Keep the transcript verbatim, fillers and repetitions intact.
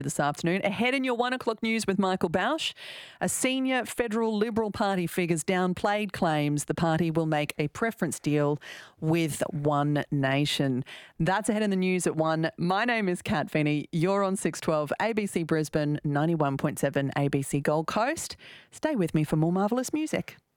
This afternoon. Ahead in your one o'clock news with Michael Bausch, a senior federal Liberal Party figure's downplayed claims the party will make a preference deal with One Nation. That's ahead in the news at one. My name is Kat Feeney. You're on six twelve A B C Brisbane, ninety-one point seven A B C Gold Coast. Stay with me for more marvellous music.